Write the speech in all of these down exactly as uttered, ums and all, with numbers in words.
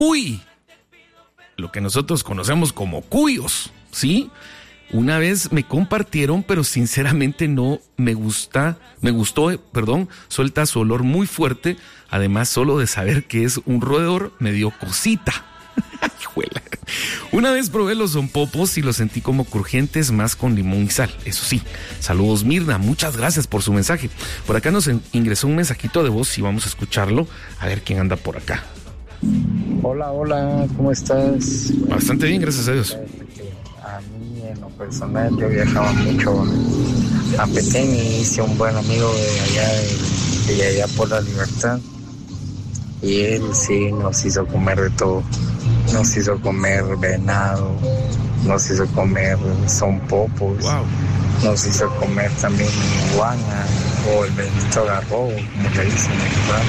cuy, lo que nosotros conocemos como cuyos, ¿sí? Una vez me compartieron, pero sinceramente no me gusta, me gustó, perdón, suelta su olor muy fuerte. Además, solo de saber que es un roedor me dio cosita. Una vez probé los sonpopos y los sentí como crujientes, más con limón y sal. Eso sí, saludos Mirna, muchas gracias por su mensaje. Por acá nos ingresó un mensajito de voz y vamos a escucharlo, a ver quién anda por acá. Hola, hola, ¿cómo estás? Bastante bien, gracias a Dios. A mí, en lo personal, yo viajaba mucho a Petén y hice un buen amigo de allá, de, de allá por la Libertad. Y él sí nos hizo comer de todo. Nos hizo comer venado, nos hizo comer sonpopos, wow. Nos hizo comer también iguana o el bendito garrobo, como le dicen, ¿verdad?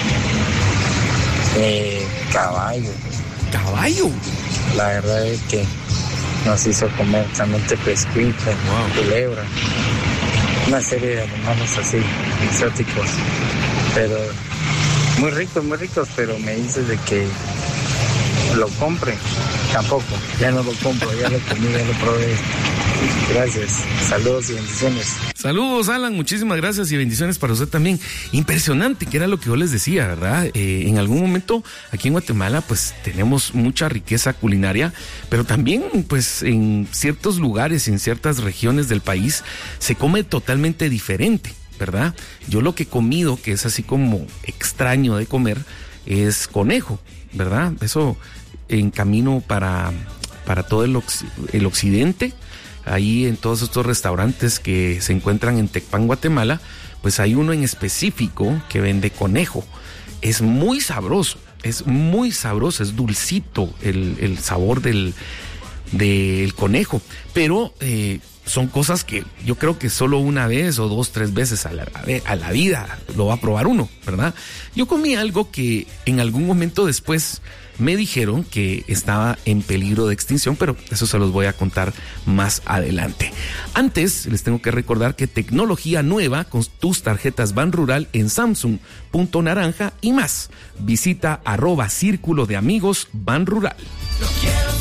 Eh, caballo. ¿Caballo? La verdad es que nos hizo comer también tepescuica, wow. Culebra, una serie de animales así, exóticos, pero muy ricos, muy ricos, pero me dices de que lo compre, tampoco, ya no lo compro, ya lo comí, ya lo probé. Gracias, saludos y bendiciones. Saludos, Alan, muchísimas gracias y bendiciones para usted también. Impresionante, que era lo que yo les decía, ¿verdad? Eh, en algún momento aquí en Guatemala pues tenemos mucha riqueza culinaria, pero también pues en ciertos lugares, en ciertas regiones del país se come totalmente diferente, ¿verdad? Yo lo que he comido, que es así como extraño de comer, es conejo, ¿verdad? Eso en camino para, para todo el, ox, el occidente, ahí en todos estos restaurantes que se encuentran en Tecpan, Guatemala, pues hay uno en específico que vende conejo. Es muy sabroso, es muy sabroso, es dulcito el, el sabor del, del conejo, pero eh, son cosas que yo creo que solo una vez o dos, tres veces a la, a la vida lo va a probar uno, ¿verdad? Yo comí algo que en algún momento después me dijeron que estaba en peligro de extinción, pero eso se los voy a contar más adelante. Antes, les tengo que recordar que tecnología nueva con tus tarjetas Banrural en Samsung, Punto Naranja y más. Visita arroba Círculo de Amigos Banrural.